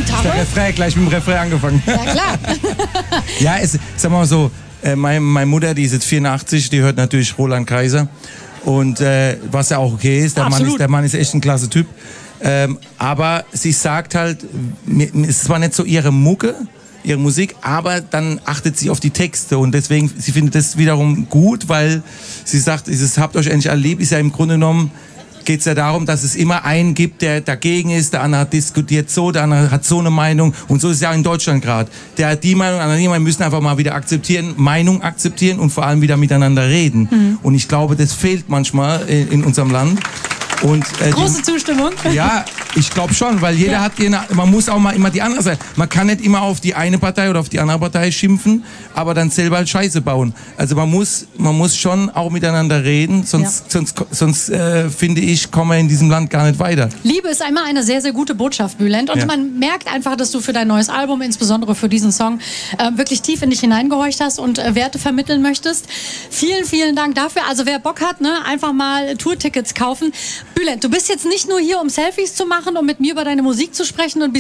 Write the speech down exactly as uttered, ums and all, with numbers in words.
Gitarre. Der Refrain, gleich mit dem Refrain angefangen. Ja, klar. Ja, es, sag mal so, äh, mein, meine Mutter, die ist jetzt vierundachtzig, die hört natürlich Roland Kaiser. Und äh, was ja auch okay ist, der Mann ist, der Mann ist echt ein klasse Typ. Ähm, aber sie sagt halt, es ist zwar nicht so ihre Mucke, ihre Musik, aber dann achtet sie auf die Texte und deswegen, sie findet das wiederum gut, weil sie sagt, dieses habt euch endlich erlebt, ist ja im Grunde genommen, geht es ja darum, dass es immer einen gibt, der dagegen ist, der andere diskutiert so, der andere hat so eine Meinung und so ist es ja in Deutschland gerade. Der hat die Meinung, der andere die Meinung, müssen einfach mal wieder akzeptieren, Meinung akzeptieren und vor allem wieder miteinander reden. Mhm. Und ich glaube, das fehlt manchmal in, in unserem Land. Und, äh, Große die, Zustimmung. Ja, ich glaube schon, weil jeder ja. hat, man muss auch mal immer die andere Seite. Man kann nicht immer auf die eine Partei oder auf die andere Partei schimpfen, aber dann selber halt Scheiße bauen. Also man muss, man muss schon auch miteinander reden, sonst, ja. sonst, sonst äh, finde ich, kommen wir in diesem Land gar nicht weiter. Liebe ist einmal eine sehr, sehr gute Botschaft, Bülent. Und ja. man merkt einfach, dass du für dein neues Album, insbesondere für diesen Song, äh, wirklich tief in dich hineingehorcht hast und äh, Werte vermitteln möchtest. Vielen, vielen Dank dafür. Also wer Bock hat, ne, einfach mal Tourtickets kaufen. Bülent, du bist jetzt nicht nur hier, um Selfies zu machen, um mit mir über deine Musik zu sprechen und